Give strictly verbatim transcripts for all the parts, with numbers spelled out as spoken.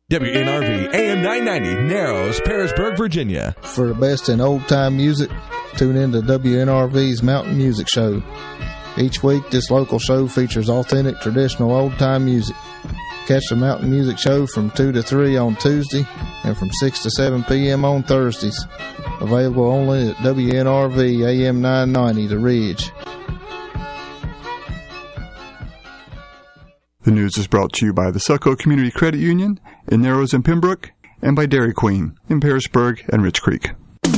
W N R V A M nine ninety, Narrows, Parisburg, Virginia. For the best in old-time music, tune in to W N R V's Mountain Music Show. Each week, this local show features authentic, traditional old-time music. Catch the Mountain Music Show from two to three on Tuesday and from six to seven p.m. on Thursdays. Available only at W N R V A M nine ninety, The Ridge. The news is brought to you by the Selco Community Credit Union in Narrows and Pembroke, and by Dairy Queen in Parisburg and Rich Creek.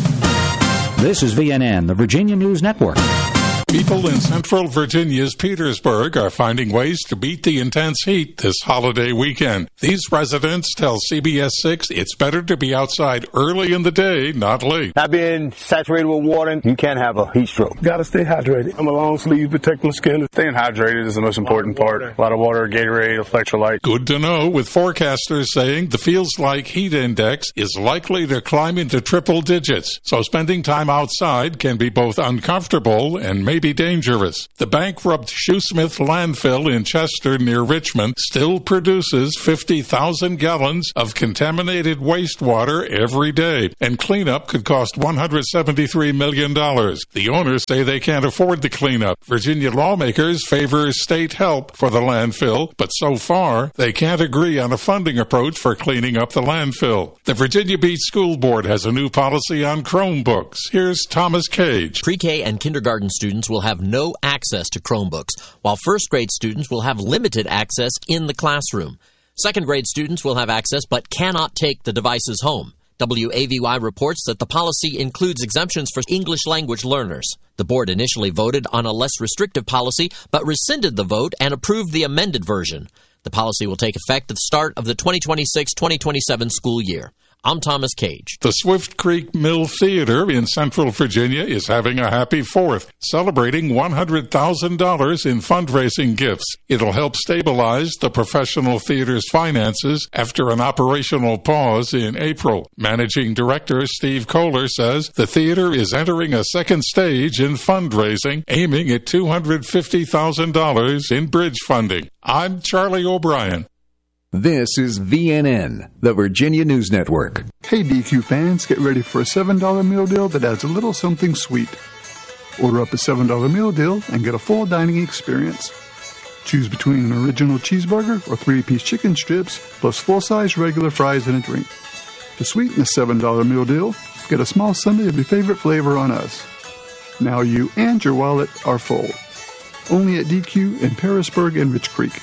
This is V N N, the Virginia News Network. People in central Virginia's Petersburg are finding ways to beat the intense heat this holiday weekend. These residents tell C B S six it's better to be outside early in the day, not late. Not being saturated with water, you can't have a heat stroke. Got to stay hydrated. I'm a long sleeve, protect my skin. Staying hydrated is the most important part. A lot of water, Gatorade, electrolyte. Good to know, with forecasters saying the feels like heat index is likely to climb into triple digits. So spending time outside can be both uncomfortable and maybe be dangerous. The bankrupt Shoesmith landfill in Chester near Richmond still produces fifty thousand gallons of contaminated wastewater every day, and cleanup could cost one hundred seventy-three million dollars. The owners say they can't afford the cleanup. Virginia lawmakers favor state help for the landfill, but so far they can't agree on a funding approach for cleaning up the landfill. The Virginia Beach School Board has a new policy on Chromebooks. Here's Thomas Cage. Pre-K and kindergarten students will have no access to Chromebooks, while first-grade students will have limited access in the classroom. Second-grade students will have access but cannot take the devices home. W A V Y reports that the policy includes exemptions for English language learners. The board initially voted on a less restrictive policy, but rescinded the vote and approved the amended version. The policy will take effect at the start of the twenty twenty-six twenty twenty-seven school year. I'm Thomas Cage. The Swift Creek Mill Theater in Central Virginia is having a happy fourth, celebrating one hundred thousand dollars in fundraising gifts. It'll help stabilize the professional theater's finances after an operational pause in April. Managing Director Steve Kohler says the theater is entering a second stage in fundraising, aiming at two hundred fifty thousand dollars in bridge funding. I'm Charlie O'Brien. This is V N N, the Virginia News Network. Hey D Q fans, get ready for a seven dollar meal deal that adds a little something sweet. Order up a seven dollar meal deal and get a full dining experience. Choose between an original cheeseburger or three-piece chicken strips, plus full-size regular fries and a drink. To sweeten the seven dollar meal deal, get a small sundae of your favorite flavor on us. Now you and your wallet are full. Only at D Q in Parisburg and Rich Creek.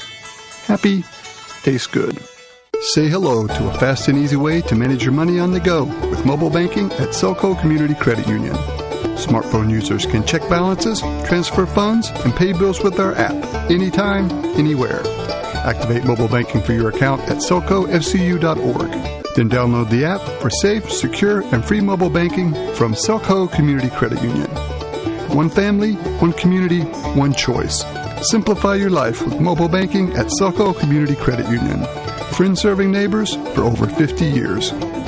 Happy, tastes good. Say hello to a fast and easy way to manage your money on the go with mobile banking at Selco Community Credit Union. Smartphone users can check balances, transfer funds, and pay bills with our app anytime, anywhere. Activate mobile banking for your account at selco f c u dot org. Then download the app for safe, secure, and free mobile banking from Selco Community Credit Union. One family, one community, one choice. Simplify your life with mobile banking at Selco Community Credit Union. Friends serving neighbors for over fifty years.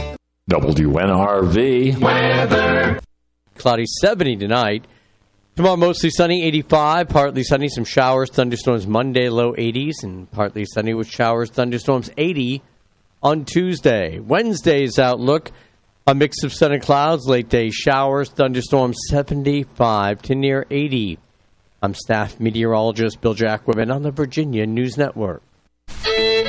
W N R V weather. Cloudy seventy tonight. Tomorrow mostly sunny, eighty-five. Partly sunny, some showers, thunderstorms Monday, low eighties. And partly sunny with showers, thunderstorms, eighty on Tuesday. Wednesday's outlook, a mix of sun and clouds, late day showers, thunderstorms, seventy-five to near eighty. I'm staff meteorologist Bill Jacquemin on the Virginia News Network.